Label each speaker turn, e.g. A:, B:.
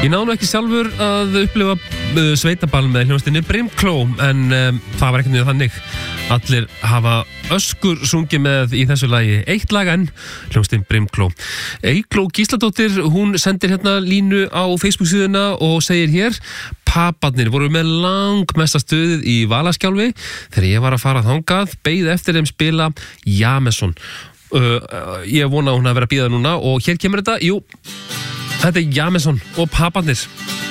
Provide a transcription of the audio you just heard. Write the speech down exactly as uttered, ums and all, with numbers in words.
A: Ég náði nú ekki sjálfur að upplifa uh, sveitaball með hljómsveitinni Brimkló en um, það var ekkert niður þannig. Allir hafa öskur sungið með í þessu lagi. Eitt lag enn, hljómsveitin Brimkló. Eygló Gísladóttir, hún sendir hérna línu á Facebook-síðuna og segir hér: Paparnir voru með langmesta stuðið í Valaskjálfi þegar ég var að fara þangað, beið eftir þeim spila Jameson. Uh, ég vona að hún hafi verið að bíða núna og hér kemur þetta, jú, þetta er Jameson og Paparnir.